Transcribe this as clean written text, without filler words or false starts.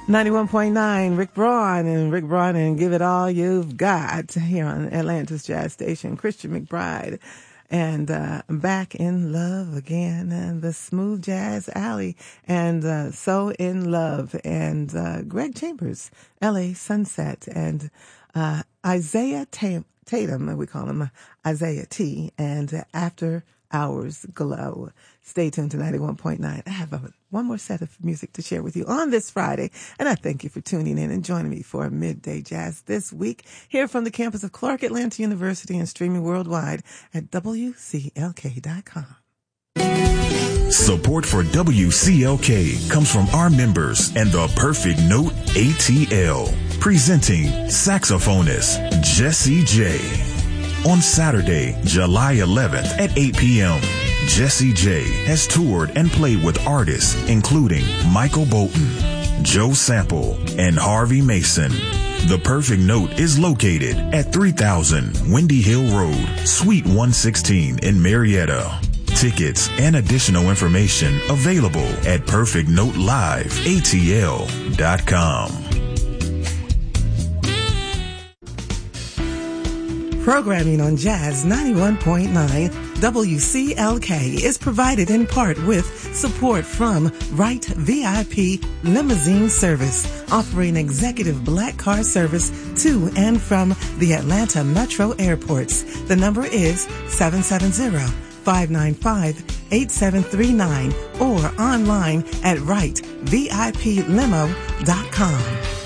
91.9, Rick Braun and Give It All You've Got here on Atlanta's Jazz Station. Christian McBride and Back in Love Again, and the Smooth Jazz Alley, and So in Love, and Greg Chambers, LA Sunset, and Isaiah Tatum, we call him Isaiah T, and After Hours Glow. Stay tuned to 91.9. I have one more set of music to share with you on this Friday, and I thank you for tuning in and joining me for Midday Jazz this week, here from the campus of Clark Atlanta University and streaming worldwide at WCLK.com. Support for WCLK comes from our members and the Perfect Note ATL, presenting saxophonist Jessie J. On Saturday, July 11th at 8 p.m., Jessie J has toured and played with artists including Michael Bolton, Joe Sample, and Harvey Mason. The Perfect Note is located at 3000 Windy Hill Road, Suite 116 in Marietta. Tickets and additional information available at perfectnoteliveatl.com. Programming on Jazz 91.9 WCLK is provided in part with support from Wright VIP Limousine Service, offering executive black car service to and from the Atlanta Metro airports. The number is 770-595-8739 or online at wrightviplimo.com.